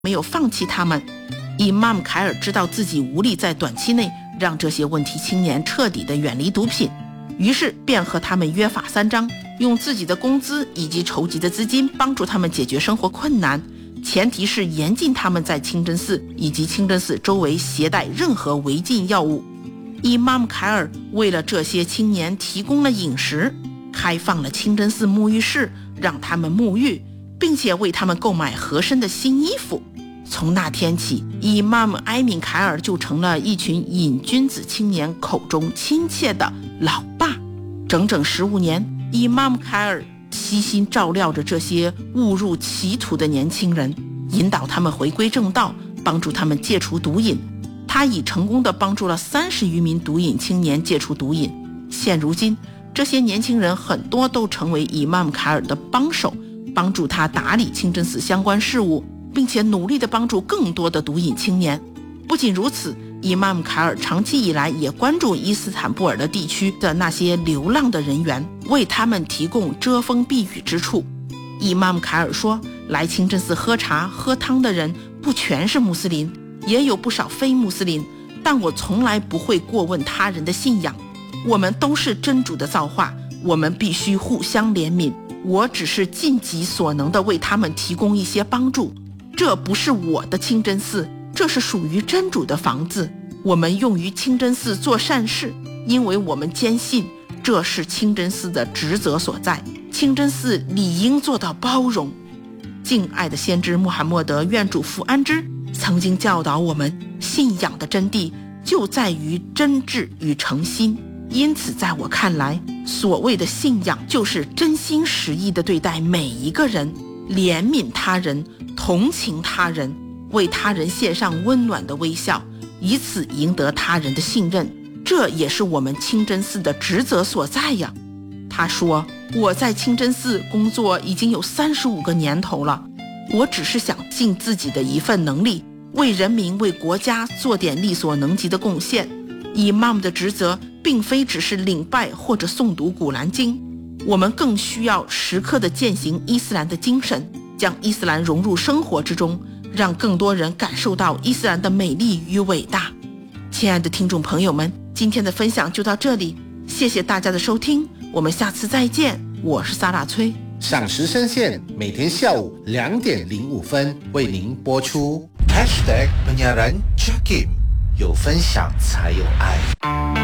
没有放弃他们。伊玛目凯尔知道自己无力在短期内让这些问题青年彻底的远离毒品，于是便和他们约法三章，用自己的工资以及筹集的资金帮助他们解决生活困难，前提是严禁他们在清真寺以及清真寺周围携带任何违禁药物。伊玛目凯尔为了这些青年提供了饮食，开放了清真寺沐浴室，让他们沐浴，并且为他们购买合身的新衣服。从那天起，伊玛目埃敏凯尔就成了一群瘾君子青年口中亲切的老爸。整整15年，伊玛目凯尔悉心照料着这些误入歧途的年轻人，引导他们回归正道，帮助他们戒除毒瘾。他已成功地帮助了30余名毒瘾青年戒除毒瘾。现如今，这些年轻人很多都成为伊玛目凯尔的帮手，帮助他打理清真寺相关事务，并且努力地帮助更多的毒瘾青年。不仅如此，伊玛目凯尔长期以来也关注伊斯坦布尔的地区的那些流浪的人员，为他们提供遮风避雨之处。伊玛目凯尔说，来清真寺喝茶喝汤的人不全是穆斯林，也有不少非穆斯林，但我从来不会过问他人的信仰。我们都是真主的造化，我们必须互相怜悯。我只是尽己所能地为他们提供一些帮助。这不是我的清真寺，这是属于真主的房子。我们用于清真寺做善事，因为我们坚信这是清真寺的职责所在。清真寺理应做到包容。敬爱的先知穆罕默德愿主福安之曾经教导我们，信仰的真谛就在于真挚与诚心。因此在我看来，所谓的信仰就是真心实意地对待每一个人，怜悯他人，同情他人，为他人献上温暖的微笑，以此赢得他人的信任。这也是我们清真寺的职责所在呀。他说，我在清真寺工作已经有35个年头了，我只是想尽自己的一份能力，为人民为国家做点力所能及的贡献。伊玛目的职责并非只是领拜或者诵读古兰经，我们更需要时刻地践行伊斯兰的精神，将伊斯兰融入生活之中，让更多人感受到伊斯兰的美丽与伟大。亲爱的听众朋友们，今天的分享就到这里，谢谢大家的收听，我们下次再见。我是萨拉崔。 赏时深陷每天下午2点05分为您播出。 #penyiaran Jakim， 有分享才有爱。